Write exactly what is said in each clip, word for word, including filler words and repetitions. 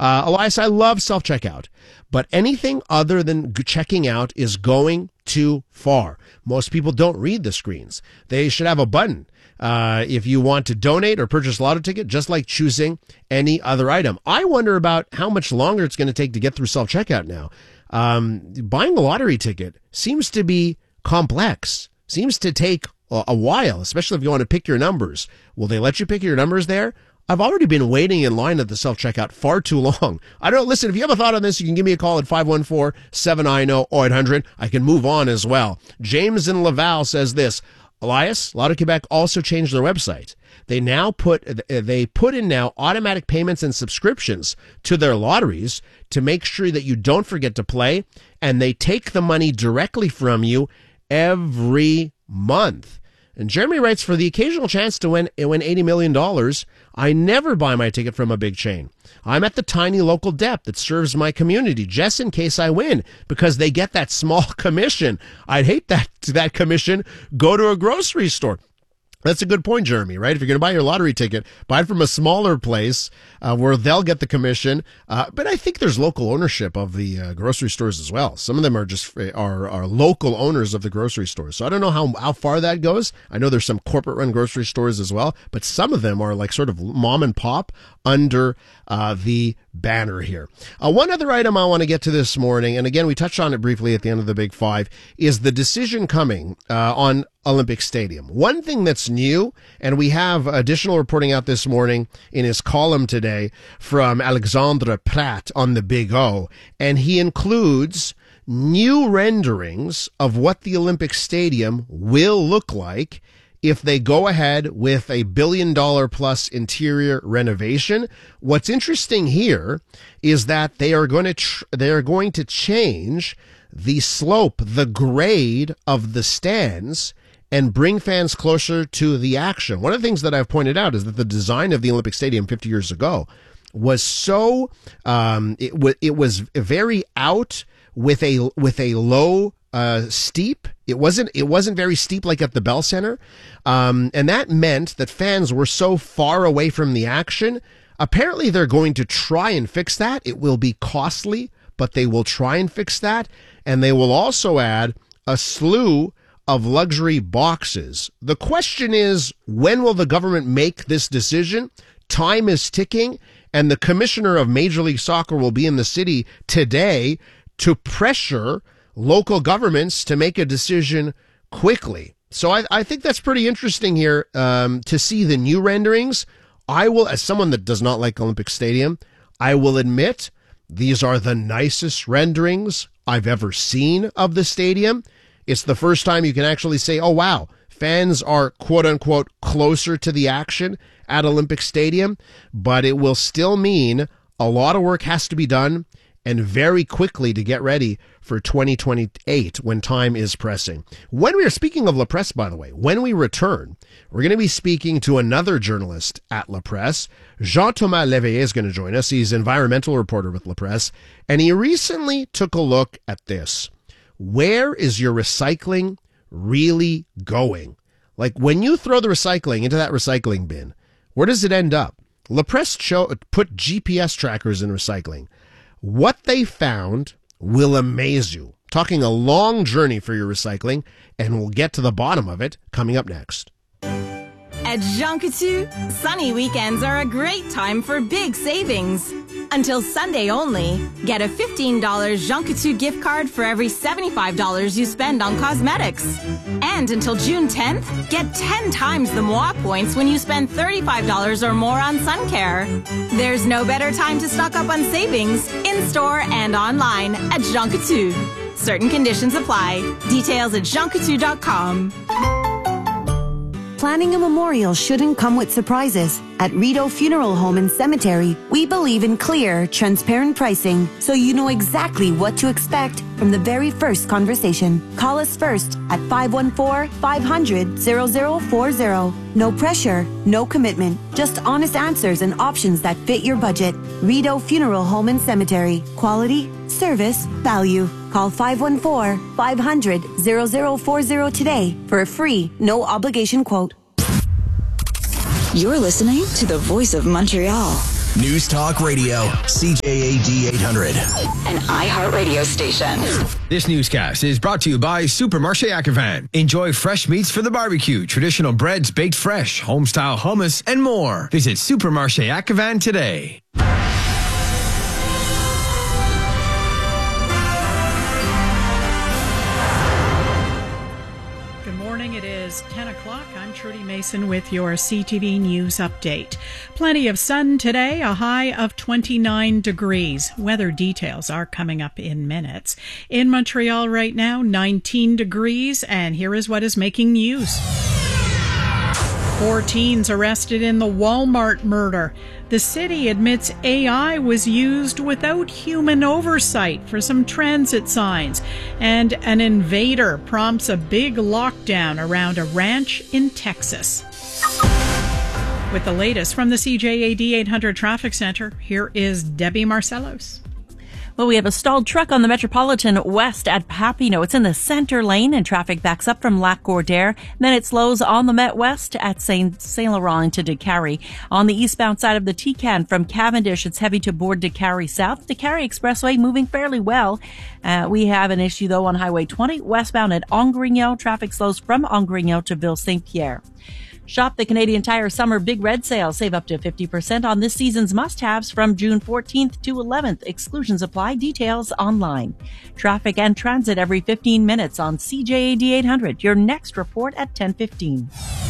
Uh, Elias, I love self-checkout, but anything other than checking out is going too far. Most people don't read the screens. They should have a button. Uh, if you want to donate or purchase a lotto ticket, just like choosing any other item. I wonder about how much longer it's going to take to get through self-checkout now. Um, buying a lottery ticket seems to be complex, seems to take a, a while, especially if you want to pick your numbers. Will they let you pick your numbers there? I've already been waiting in line at the self-checkout far too long. I don't listen. If you have a thought on this, you can give me a call at five one four, seven nine zero, eight hundred. I can move on as well. James in Laval says this. Elias, Lotto Quebec also changed their website. They now put they put in now automatic payments and subscriptions to their lotteries to make sure that you don't forget to play, and they take the money directly from you every month. And Jeremy writes, for the occasional chance to win, win eighty million dollars, I never buy my ticket from a big chain. I'm at the tiny local dep that serves my community just in case I win, because they get that small commission. I'd hate that that commission. Go to a grocery store. That's a good point, Jeremy, right? If you're going to buy your lottery ticket, buy it from a smaller place uh, where they'll get the commission. Uh, but I think there's local ownership of the uh, grocery stores as well. Some of them are just are are local owners of the grocery stores. So I don't know how, how far that goes. I know there's some corporate-run grocery stores as well, but some of them are like sort of mom and pop under uh, the banner here. Uh, one other item I want to get to this morning, and again, we touched on it briefly at the end of the Big Five, is the decision coming uh, on Olympic Stadium. One thing that's new, and we have additional reporting out this morning in his column today from Alexandre Pratt on the Big O, and he includes new renderings of what the Olympic Stadium will look like if they go ahead with a billion dollar plus interior renovation. What's interesting here is that they are going to tr- they are going to change the slope, the grade of the stands, and bring fans closer to the action. One of the things that I've pointed out is that the design of the Olympic Stadium fifty years ago was so um, it was it was very out with a with a low uh, steep. It wasn't it wasn't very steep like at the Bell Center, um, and that meant that fans were so far away from the action. Apparently, they're going to try and fix that. It will be costly, but they will try and fix that, and they will also add a slew of luxury boxes. The question is, when will the government make this decision? Time is ticking, and the commissioner of Major League Soccer will be in the city today to pressure local governments to make a decision quickly. So I, I think that's pretty interesting here um, to see the new renderings. I will, as someone that does not like Olympic Stadium, I will admit these are the nicest renderings I've ever seen of the stadium. It's the first time you can actually say, oh, wow, fans are quote unquote closer to the action at Olympic Stadium, but it will still mean a lot of work has to be done and very quickly to get ready for twenty twenty-eight when time is pressing. When we are speaking of La Presse, by the way, when we return, we're going to be speaking to another journalist at La Presse. Jean-Thomas Léveillé is going to join us. He's environmental reporter with La Presse, and he recently took a look at this. Where is your recycling really going? Like when you throw the recycling into that recycling bin, where does it end up? La Presse show, put G P S trackers in recycling. What they found will amaze you. Talking a long journey for your recycling, and we'll get to the bottom of it coming up next. At Jean Coutu, sunny weekends are a great time for big savings. Until Sunday only, get a fifteen dollars Jean Coutu gift card for every seventy-five dollars you spend on cosmetics. And until June tenth, get ten times the Moi points when you spend thirty-five dollars or more on sun care. There's no better time to stock up on savings, in-store and online at Jean Coutu. Certain conditions apply. Details at jean coutu dot com. Planning a memorial shouldn't come with surprises. At Rideau Funeral Home and Cemetery, we believe in clear, transparent pricing, so you know exactly what to expect from the very first conversation. Call us first at five one four, five hundred, zero zero four zero. No pressure, no commitment, just honest answers and options that fit your budget. Rideau Funeral Home and Cemetery. Quality, service, value. Call five one four, five hundred, zero zero four zero today for a free, no obligation quote. You're listening to the Voice of Montreal. News Talk Radio, C J A D eight hundred. An iHeartRadio station. This newscast is brought to you by Supermarché Akhavan. Enjoy fresh meats for the barbecue, traditional breads baked fresh, home-style hummus, and more. Visit Supermarché Akhavan today. It is ten o'clock. I'm Trudy Mason with your C T V News Update. Plenty of sun today, a high of twenty-nine degrees. Weather details are coming up in minutes. In Montreal right now, nineteen degrees, and here is what is making news. Four teens arrested in the Walmart murder. The city admits A I was used without human oversight for some transit signs. And an invader prompts a big lockdown around a ranch in Texas. With the latest from the C J A D eight hundred Traffic Center, here is Debbie Marcellos. Well, we have a stalled truck on the Metropolitan West at Papineau. It's in the center lane and traffic backs up from Lac Gordaire. Then it slows on the Met West at Saint Laurent to Décarie. On the eastbound side of the T-Can from Cavendish, it's heavy to board Décarie South. Décarie Expressway moving fairly well. Uh, we have an issue, though, on Highway twenty, westbound at Angrignon. Traffic slows from Angrignon to Ville-Saint-Pierre. Shop the Canadian Tire Summer Big Red Sale. Save up to fifty percent on this season's must-haves from June fourteenth to eleventh. Exclusions apply. Details online. Traffic and transit every fifteen minutes on C J A D eight hundred. Your next report at ten fifteen.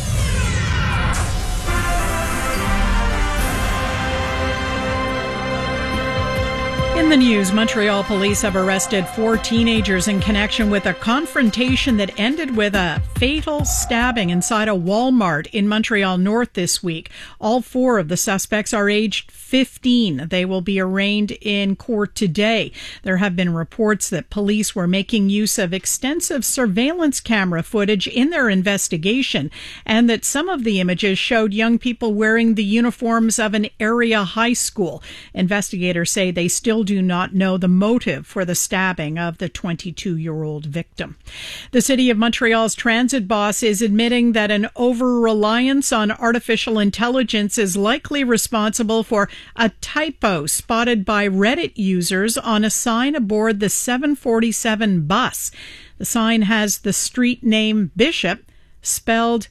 In the news, Montreal police have arrested four teenagers in connection with a confrontation that ended with a fatal stabbing inside a Walmart in Montreal North this week. All four of the suspects are aged fifteen. They will be arraigned in court today. There have been reports that police were making use of extensive surveillance camera footage in their investigation, and that some of the images showed young people wearing the uniforms of an area high school. Investigators say they still do not know the motive for the stabbing of the twenty-two-year-old victim. The City of Montreal's transit boss is admitting that an over-reliance on artificial intelligence is likely responsible for a typo spotted by Reddit users on a sign aboard the seven forty-seven bus. The sign has the street name Bishop spelled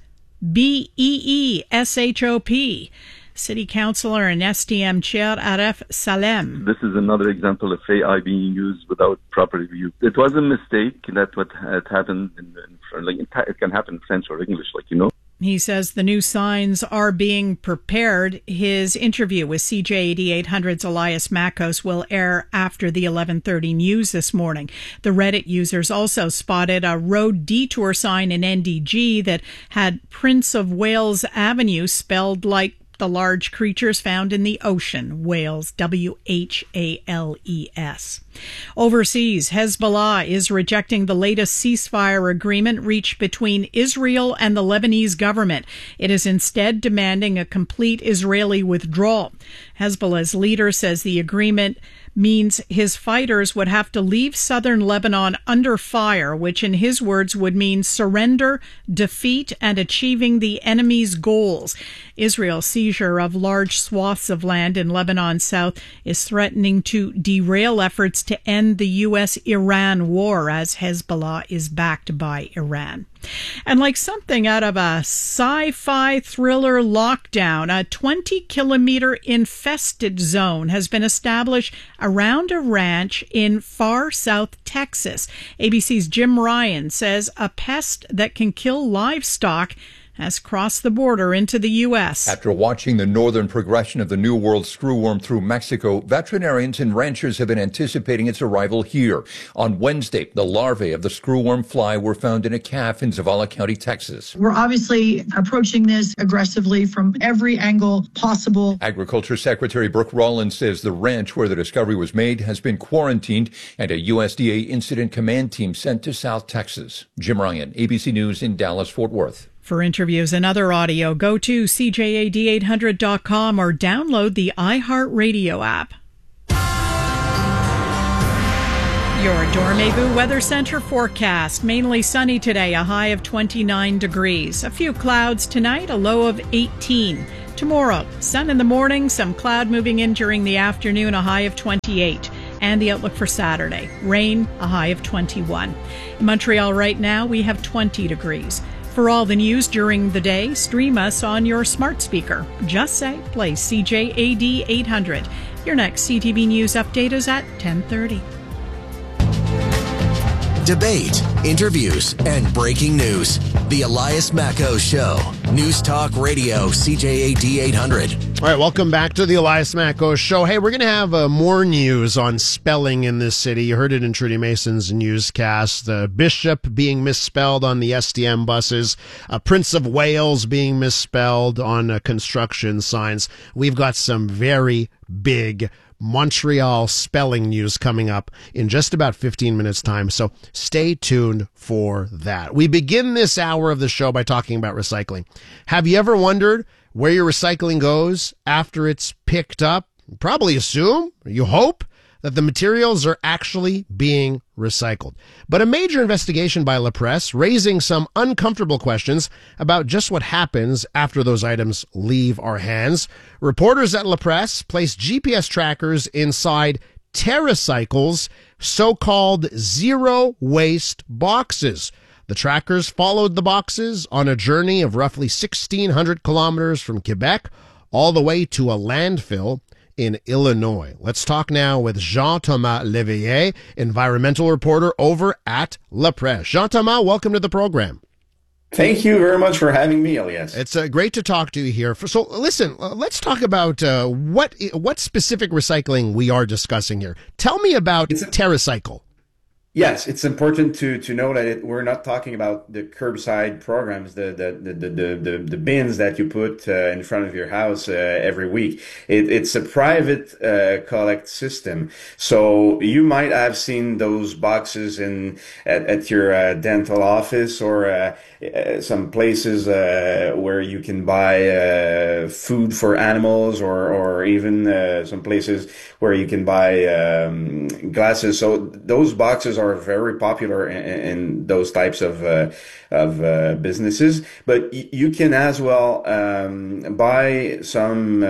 B E E S H O P. City Councillor and S T M Chair Aref Salem. This is another example of A I being used without proper review. It was a mistake. That's what had happened. In, in, like, it can happen in French or English, like, you know. He says the new signs are being prepared. His interview with C J A D eight hundred's Elias Makos will air after the eleven thirty news this morning. The Reddit users also spotted a road detour sign in N D G that had Prince of Wales Avenue spelled like the large creatures found in the ocean, whales, W H A L E S. Overseas, Hezbollah is rejecting the latest ceasefire agreement reached between Israel and the Lebanese government. It is instead demanding a complete Israeli withdrawal. Hezbollah's leader says the agreement means his fighters would have to leave southern Lebanon under fire, which in his words would mean surrender, defeat, and achieving the enemy's goals. Israel's seizure of large swaths of land in Lebanon's south is threatening to derail efforts to end the U S Iran war, as Hezbollah is backed by Iran. And like something out of a sci-fi thriller lockdown, a twenty-kilometer infested zone has been established around a ranch in far south Texas. A B C's Jim Ryan says a pest that can kill livestock has crossed the border into the U S. After watching the northern progression of the New World screwworm through Mexico, veterinarians and ranchers have been anticipating its arrival here. On Wednesday, the larvae of the screwworm fly were found in a calf in Zavala County, Texas. We're obviously approaching this aggressively from every angle possible. Agriculture Secretary Brooke Rollins says the ranch where the discovery was made has been quarantined and a U S D A incident command team sent to South Texas. Jim Ryan, A B C News in Dallas, Fort Worth. For interviews and other audio, go to C J A D eight hundred dot com or download the iHeartRadio app. Your Dormez-vous Weather Center forecast. Mainly sunny today, a high of twenty-nine degrees. A few clouds tonight, a low of eighteen. Tomorrow, sun in the morning, some cloud moving in during the afternoon, a high of twenty-eight. And the outlook for Saturday, rain, a high of twenty-one. In Montreal right now, we have twenty degrees. For all the news during the day, stream us on your smart speaker. Just say, play C J A D eight hundred. Your next C T V News update is at ten thirty. Debate, interviews, and breaking news. The Elias Macko Show. News Talk Radio, C J A D eight hundred. All right, welcome back to the Elias Macko Show. Hey, we're going to have uh, more news on spelling in this city. You heard it in Trudy Mason's newscast. The Bishop being misspelled on the S D M buses. Uh, Prince of Wales being misspelled on uh, construction signs. We've got some very big Montreal spelling news coming up in just about fifteen minutes time, so stay tuned for that. We begin this hour of the show by talking about recycling. Have you ever wondered where your recycling goes after it's picked up? You probably assume, or you hope, that the materials are actually being recycled. But a major investigation by La Presse raising some uncomfortable questions about just what happens after those items leave our hands. Reporters at La Presse placed G P S trackers inside TerraCycle's so-called zero-waste boxes. The trackers followed the boxes on a journey of roughly sixteen hundred kilometers from Quebec all the way to a landfill in Illinois. Let's talk now with Jean-Thomas Léveillé, environmental reporter over at La Presse. Jean-Thomas, welcome to the program. Thank you very much for having me, Elias. It's uh, great to talk to you here. So listen, uh, let's talk about uh, what what specific recycling we are discussing here. Tell me about it's a- TerraCycle. Yes, it's important to to know that it, we're not talking about the curbside programs, the the the the the, the bins that you put uh, in front of your house uh, every week. It, it's a private uh, collect system, so you might have seen those boxes in at, at your uh, dental office or uh, uh, some places uh, where you can buy uh, food for animals, or or even uh, some places where you can buy um, glasses. So those boxes are very popular in, in those types of uh, of uh, businesses, but y- you can as well um, buy some, uh,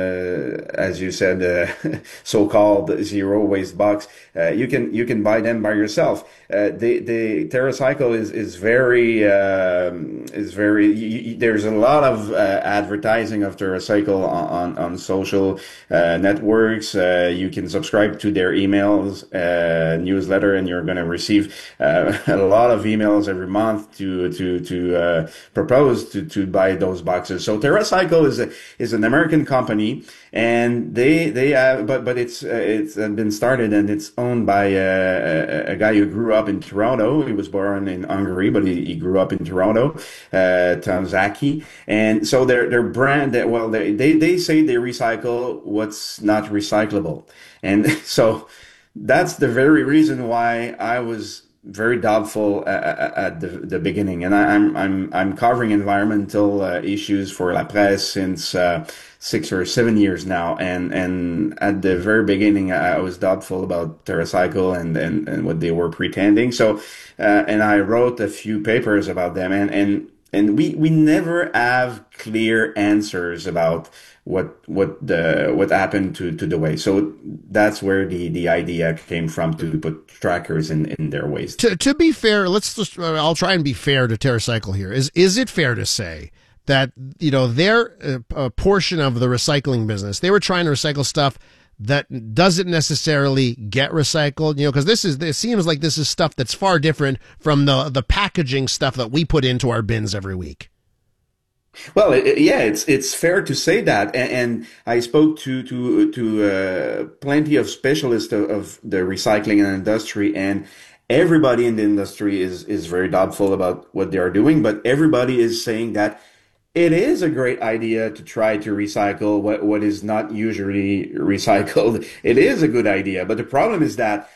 as you said, uh, so-called zero waste box. Uh, you can you can buy them by yourself. Uh, the the TerraCycle is is very um, is very. Y- y- there's a lot of uh, advertising of TerraCycle on on, on social uh, networks. Uh, you can subscribe to their emails uh, newsletter, and you're going to receive uh, a lot of emails every month to to to uh, propose to to buy those boxes. So TerraCycle is a, is an American company, and they they have, but but it's uh, it's been started and it's owned by uh, a, a guy who grew up in Toronto. He was born in Hungary, but he, he grew up in Toronto, uh, Tom Zaki. And so their their brand, that well, they, they they say they recycle what's not recyclable, and so that's the very reason why I was very doubtful at, at the, the beginning. And I, I'm I'm I'm covering environmental uh, issues for La Presse since uh, six or seven years now. And and at the very beginning, I was doubtful about TerraCycle and and, and what they were pretending. So uh, and I wrote a few papers about them. And and and we we never have clear answers about what what the what happened to, to the waste. So that's where the, the idea came from, to put trackers in, in their waste. To to be fair, let's just uh, I'll try and be fair to TerraCycle here. Is is it fair to say that, you know, their uh, a portion of the recycling business, they were trying to recycle stuff that doesn't necessarily get recycled, you know, because this is, it seems like this is stuff that's far different from the the packaging stuff that we put into our bins every week? Well, it, yeah, it's it's fair to say that, and, and I spoke to to to uh, plenty of specialists of, of the recycling and industry, and everybody in the industry is is very doubtful about what they are doing. But everybody is saying that it is a great idea to try to recycle what what is not usually recycled. It is a good idea, but the problem is that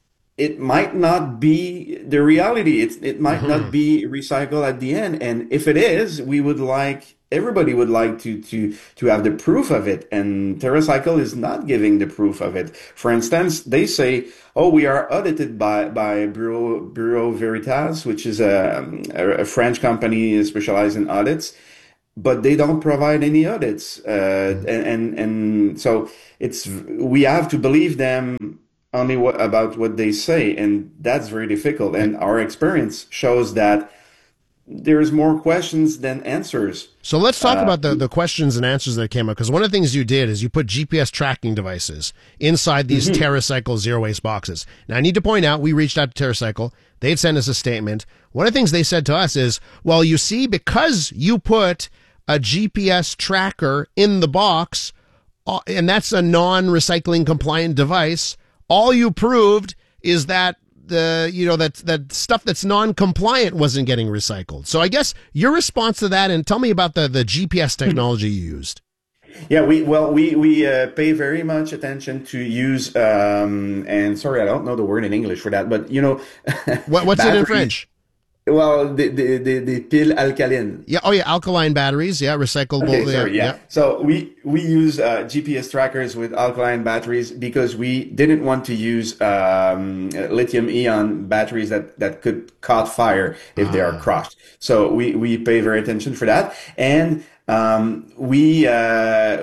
it might not be the reality. It's, it might mm-hmm. not be recycled at the end. And if it is, we would like, everybody would like to, to, to have the proof of it. And TerraCycle is not giving the proof of it. For instance, they say, oh, we are audited by, by Bureau, Bureau Veritas, which is a, a, a French company specialized in audits. but they don't provide any audits, uh, and, and and so it's we have to believe them only what, about what they say, and that's very difficult. And our experience shows that there's more questions than answers. So let's talk uh, about the, the questions and answers that came up, because one of the things you did is you put G P S tracking devices inside these mm-hmm. TerraCycle zero waste boxes. Now, I need to point out, we reached out to TerraCycle. They'd sent us a statement. One of the things they said to us is, well, you see, because you put a G P S tracker in the box, uh, and that's a non-recycling compliant device, all you proved is that the, you know, that, that stuff that's non-compliant wasn't getting recycled. So I guess your response to that, and tell me about the, the G P S technology you used. Yeah, we, well, we, we, uh, pay very much attention to use, um, and sorry, I don't know the word in English for that, but you know, what, what's it in French? Well, the, the, the, the pill alkaline. Yeah. Oh, yeah. Alkaline batteries. Yeah. Recyclable. Okay, sorry, yeah. yeah. So we, we use, uh, G P S trackers with alkaline batteries because we didn't want to use, um, lithium ion batteries that, that could caught fire if ah. they are crushed. So we, we pay very attention for that. And, um, we, uh,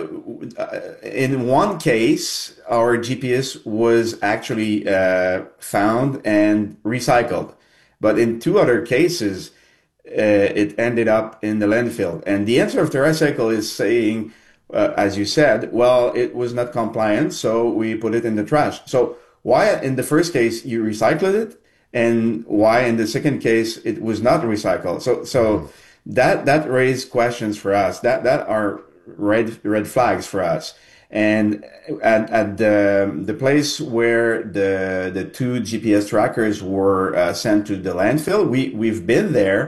in one case, our G P S was actually, uh, found and recycled. But in two other cases, uh, it ended up in the landfill. And the answer of TerraCycle is saying, uh, as you said, well, it was not compliant, so we put it in the trash. So why in the first case you recycled it, and why in the second case it was not recycled? So so mm-hmm. that that raised questions for us. That that are red red flags for us. And at, at the, the place where the, the two G P S trackers were uh, sent to the landfill, we, we've been there.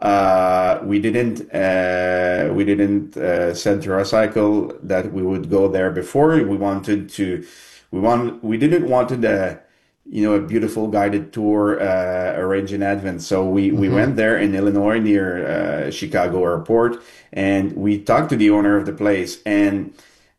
Uh, we didn't, uh, we didn't, uh, send TerraCycle that we would go there before. We wanted to, we want, we didn't wanted a, you know, a beautiful guided tour, uh, arranged in advance. So we, mm-hmm. we went there in Illinois near, uh, Chicago airport, and we talked to the owner of the place, and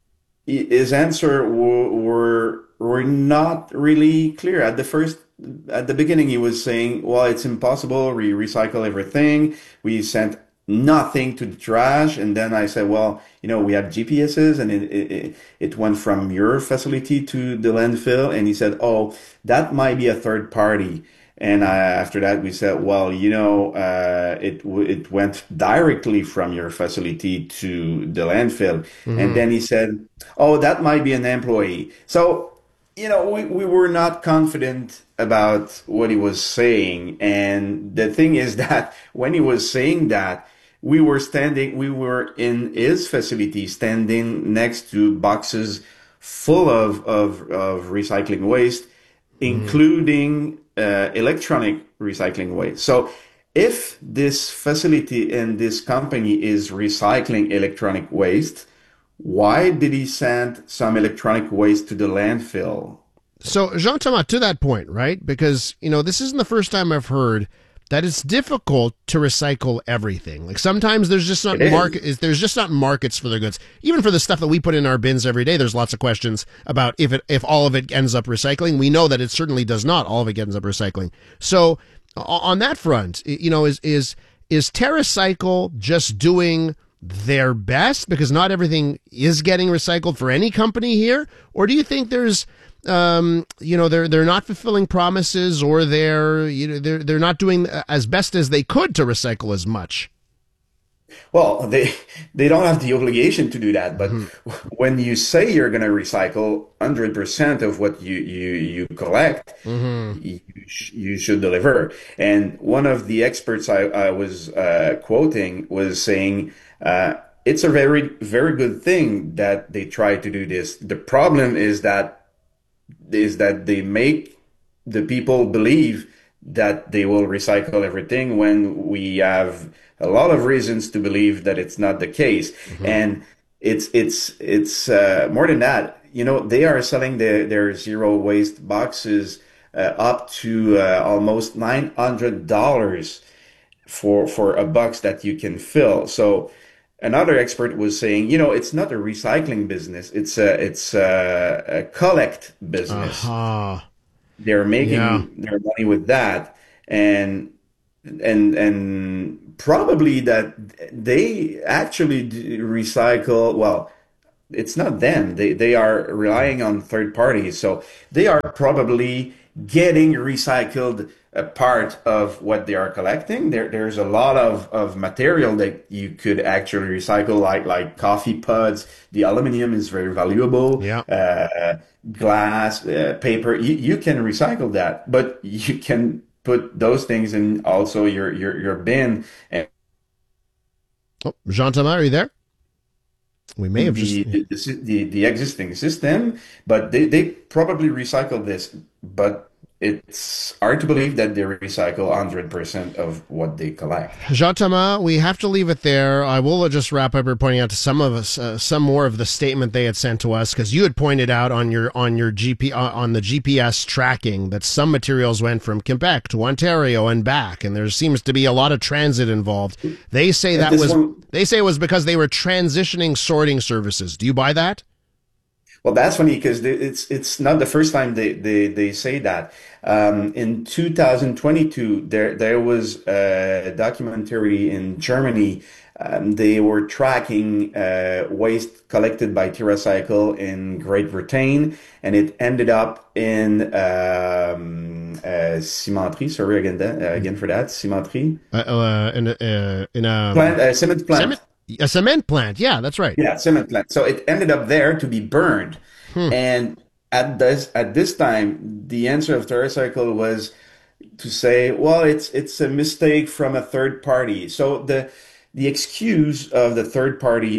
his answer were, were were not really clear. At the first, at the beginning, he was saying, "Well, it's impossible. We recycle everything. We sent nothing to the trash." And then I said, "Well, you know, we have G P S's, and it it, it went from your facility to the landfill." And he said, "Oh, that might be a third party." And I, after that, we said, well, you know, uh, it it went directly from your facility to the landfill. Mm-hmm. And then he said, oh, that might be an employee. So, you know, we, we were not confident about what he was saying. And the thing is that when he was saying that, we were standing, we were in his facility, standing next to boxes full of, of, of recycling waste, mm-hmm. including Uh, electronic recycling waste. So if this facility and this company is recycling electronic waste, why did he send some electronic waste to the landfill? So Jean-Thomas, to that point, right? Because, you know, this isn't the first time I've heard that it's difficult to recycle everything. Like sometimes there's just not market, there's just not markets for the goods. Even for the stuff that we put in our bins every day, there's lots of questions about if it, if all of it ends up recycling. We know that it certainly does not. All of it ends up recycling. So on that front, you know, is, is, is TerraCycle just doing their best because not everything is getting recycled for any company here? Or do you think there's, um, you know, they're, they're not fulfilling promises, or they're, you know, they're, they're not doing as best as they could to recycle as much? Well, they, they don't have the obligation to do that. But mm-hmm. when you say you're going to recycle one hundred percent of what you, you, you collect, mm-hmm. you, sh- you should deliver. And one of the experts I, I was, uh, quoting was saying, uh, it's a very, very good thing that they try to do this. The problem is that is that they make the people believe that they will recycle everything when we have a lot of reasons to believe that it's not the case. Mm-hmm. And it's, it's, it's, uh, more than that. You know, they are selling their, their zero waste boxes, uh, up to, uh, almost nine hundred dollars for, for a box that you can fill. So, another expert was saying, you know, it's not a recycling business. It's a, it's a, a collect business. Uh-huh. They're making yeah. their money with that. And and and probably that they actually recycle. Well, it's not them. They they are relying on third parties, so they are probably getting recycled a part of what they are collecting. There, there's a lot of, of material that you could actually recycle, like like coffee pods. The aluminum is very valuable. Yeah. Uh, glass, uh, paper. You, you can recycle that, but you can put those things in also your your your bin. And oh, Jean-Thomas, are you there? We may have the, just the, the the existing system, but they they probably recycle this, but it's hard to believe that they recycle one hundred percent of what they collect. Jean-Thomas, we have to leave it there. I will just wrap up by pointing out to some of us, uh, some more of the statement they had sent to us, because you had pointed out on your on your G P uh, on the G P S tracking that some materials went from Quebec to Ontario and back, and there seems to be a lot of transit involved. They say that was one, they say it was because they were transitioning sorting services. Do you buy that? Well, that's funny because it's it's not the first time they, they, they say that. Um, in two thousand twenty-two, there there was a documentary in Germany. Um, they were tracking uh, waste collected by TerraCycle in Great Britain, and it ended up in um, uh, cimenterie. Sorry again, uh, again for that, cimenterie. Uh, uh, in a, uh, in a plant, uh, cement plant. Cement? A cement plant, yeah, that's right. Yeah, cement plant. So it ended up there to be burned. Hmm. And at this at this time, the answer of TerraCycle was to say, well, it's it's a mistake from a third party. So the the excuse of the third party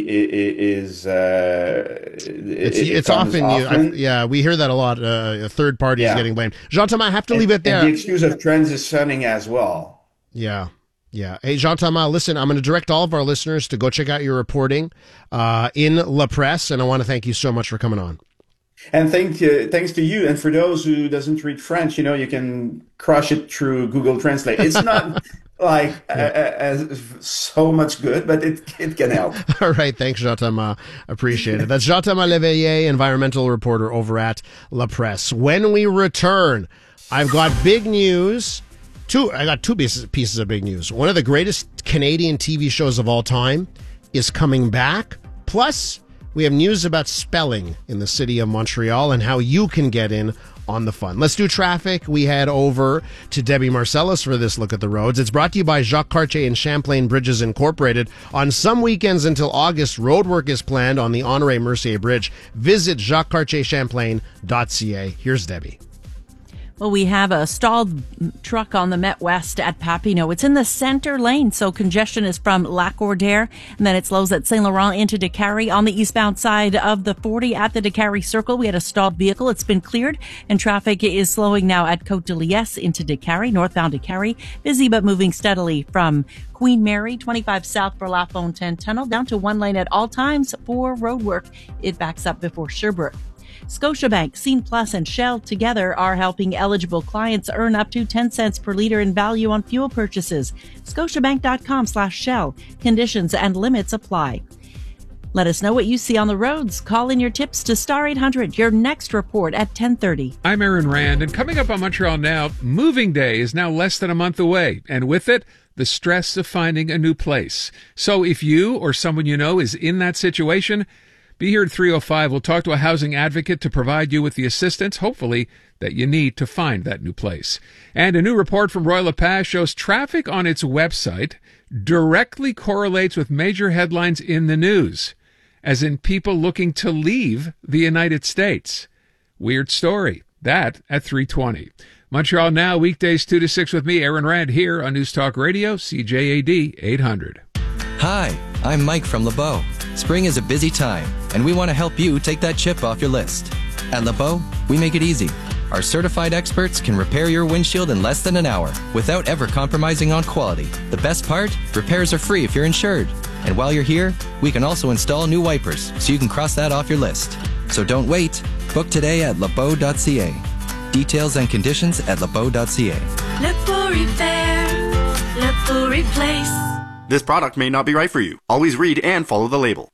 is uh, it's, it, it's often, often. You, I, yeah, we hear that a lot. Uh, a third party yeah. is getting blamed. Jean-Thomas, I have to and, leave it there. And the excuse of transitioning as well. Yeah. Yeah. Hey, Jean-Thomas, listen, I'm going to direct all of our listeners to go check out your reporting uh, in La Presse, and I want to thank you so much for coming on. And thank uh, thanks to you. And for those who doesn't read French, you know, you can crush it through Google Translate. It's not like yeah. uh, uh, so much good, but it it can help. All right. Thanks, Jean-Thomas. Appreciate it. That's Jean-Thomas Léveillé, environmental reporter over at La Presse. When we return, I've got big news. Two, I got two pieces, pieces of big news. One of the greatest Canadian T V shows of all time is coming back. Plus, we have news about spelling in the city of Montreal and how you can get in on the fun. Let's do traffic. We head over to Debbie Marcellus for this look at the roads. It's brought to you by Jacques Cartier and Champlain Bridges Incorporated. On some weekends until August, roadwork is planned on the Honoré Mercier Bridge. Visit jacques cartier champlain dot c a. Here's Debbie. Well, we have a stalled truck on the Met West at Papineau. It's in the center lane, so congestion is from Lac-Cordaire, and then it slows at Saint Laurent into Décarie. On the eastbound side of the forty at the Décarie Circle, we had a stalled vehicle. It's been cleared, and traffic is slowing now at Côte de Liesse into Décarie, northbound Décarie. Busy but moving steadily from Queen Mary, twenty-five south for La Fontaine Tunnel, down to one lane at all times for roadwork. It backs up before Sherbrooke. Scotiabank, Scene Plus, and Shell together are helping eligible clients earn up to ten cents per liter in value on fuel purchases. Scotiabank.com slash Shell. Conditions and limits apply. Let us know what you see on the roads. Call in your tips to Star eight hundred. Your next report at ten thirty. I'm Aaron Rand, and coming up on Montreal Now, moving day is now less than a month away, and with it, the stress of finding a new place. So if you or someone you know is in that situation, be here at three oh five. We'll talk to a housing advocate to provide you with the assistance, hopefully, that you need to find that new place. And a new report from Royal LePage shows traffic on its website directly correlates with major headlines in the news, as in people looking to leave the United States. Weird story. That at three twenty. Montreal Now, weekdays two to six with me, Aaron Rand, here on News Talk Radio, C J A D eight hundred. Hi, I'm Mike from LeBeau. Spring is a busy time, and we want to help you take that chip off your list. At LeBeau, we make it easy. Our certified experts can repair your windshield in less than an hour without ever compromising on quality. The best part? Repairs are free if you're insured. And while you're here, we can also install new wipers so you can cross that off your list. So don't wait. Book today at lebeau dot c a. Details and conditions at lebeau dot c a. LeBeau Repair, LeBeau Replace. This product may not be right for you. Always read and follow the label.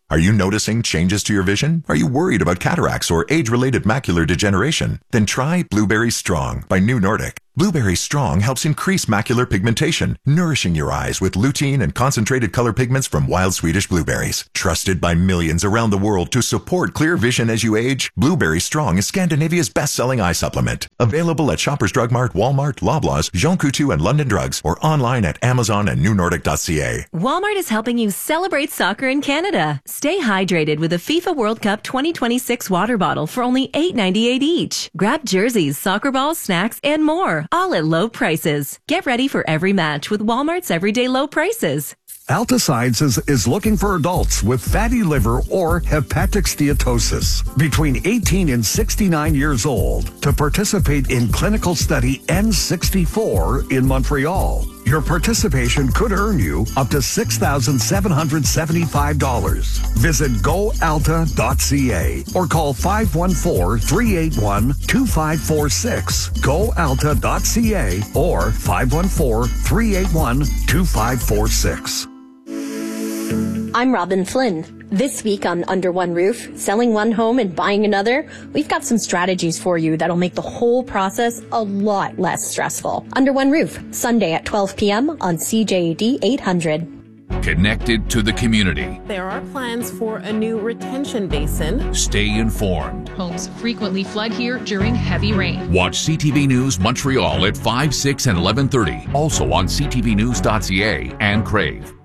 Are you noticing changes to your vision? Are you worried about cataracts or age-related macular degeneration? Then try Blueberry Strong by New Nordic. Blueberry Strong helps increase macular pigmentation, nourishing your eyes with lutein and concentrated color pigments from wild Swedish blueberries. Trusted by millions around the world to support clear vision as you age, Blueberry Strong is Scandinavia's best-selling eye supplement. Available at Shoppers Drug Mart, Walmart, Loblaws, Jean Coutu and London Drugs, or online at Amazon and new nordic dot c a. Walmart is helping you celebrate soccer in Canada. Stay hydrated with a FIFA World Cup twenty twenty-six water bottle for only eight dollars and ninety-eight cents each. Grab jerseys, soccer balls, snacks, and more, all at low prices. Get ready for every match with Walmart's everyday low prices. Alta Sciences is looking for adults with fatty liver or hepatic steatosis between eighteen and sixty-nine years old to participate in clinical study N sixty-four in Montreal. Your participation could earn you up to six thousand seven hundred seventy-five dollars. Visit go alta dot c a or call five one four, three eight one, two five four six, go alta dot c a or five one four, three eight one, two five four six. I'm Robin Flynn. This week on Under One Roof, selling one home and buying another, we've got some strategies for you that'll make the whole process a lot less stressful. Under One Roof, Sunday at twelve p.m. on C J A D eight hundred. Connected to the community. There are plans for a new retention basin. Stay informed. Homes frequently flood here during heavy rain. Watch C T V News Montreal at five, six, and eleven thirty. Also on c t v news dot c a and Crave.